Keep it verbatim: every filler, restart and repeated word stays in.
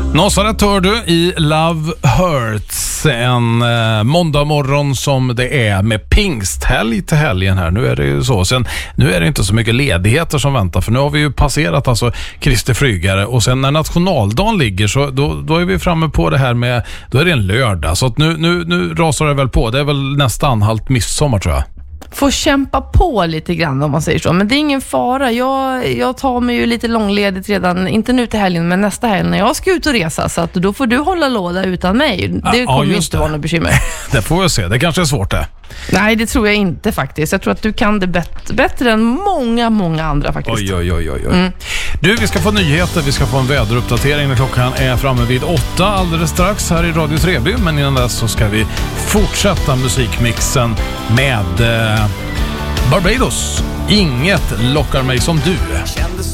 Nasaret hör du i Love Hurts, en eh, måndag morgon som det är med pingsthelg till helgen här. Nu är det ju så. Sen, nu är det inte så mycket ledigheter som väntar, för nu har vi ju passerat alltså Kristi flygare, och sen när nationaldagen ligger så då, då är vi framme på det här med, då är det en lördag. Så att nu, nu, nu rasar det väl på. Det är väl nästan halvt midsommar, tror jag. Får kämpa på lite grann om man säger så. Men det är ingen fara. Jag, jag tar mig ju lite långledigt redan, inte nu till helgen men nästa helg när jag ska ut och resa. Så att då får du hålla låda utan mig. Det ja, kommer ja, inte det. vara något bekymmer. Det får vi se. Det kanske är svårt det. Nej, det tror jag inte faktiskt. Jag tror att du kan det bet- bättre än många, många andra faktiskt. Oj, oj, oj, oj. Mm. Du, vi ska få nyheter. Vi ska få en väderuppdatering när klockan är framme vid åtta alldeles strax här i Radio Treby. Men innan dess så ska vi fortsätta musikmixen med eh, Barbados. Inget lockar mig som du.